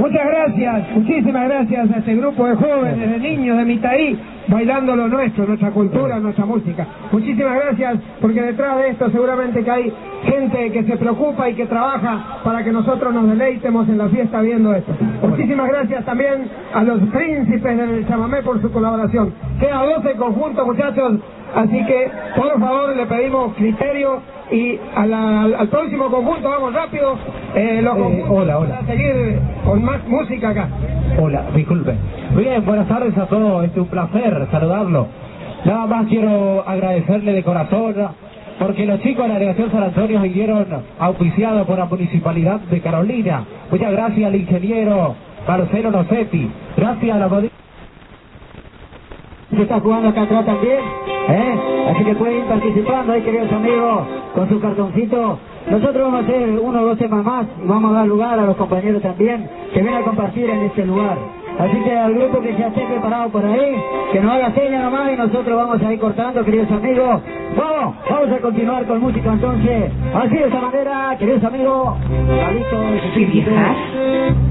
Muchas gracias, muchísimas gracias a este grupo de jóvenes, de niños de Mitaí, bailando lo nuestro, nuestra cultura, nuestra música. Muchísimas gracias, porque detrás de esto seguramente que hay gente que se preocupa y que trabaja para que nosotros nos deleitemos en la fiesta viendo esto. Muchísimas gracias también a los príncipes del chamamé por su colaboración. Queda 12 conjuntos, muchachos, así que por favor le pedimos criterio y al próximo conjunto vamos rápido. Los conjuntos hola. para seguir con más música acá. Hola, disculpe. Bien, buenas tardes a todos, un placer saludarlo. Nada más quiero agradecerle de corazón, porque los chicos de la delegación San Antonio vinieron auspiciados por la Municipalidad de Carolina. Muchas gracias al ingeniero Marcelo Nocetti. Gracias a la se está jugando acá atrás también, así que pueden ir participando ahí, queridos amigos, con su cartoncito. Nosotros vamos a hacer 1 o 2 temas más y vamos a dar lugar a los compañeros también que vengan a compartir en este lugar. Así que al grupo que ya esté preparado por ahí, que nos haga seña nomás y nosotros vamos a ir cortando, queridos amigos. Vamos a continuar con música entonces. Así de esa manera, queridos amigos, Carlitos,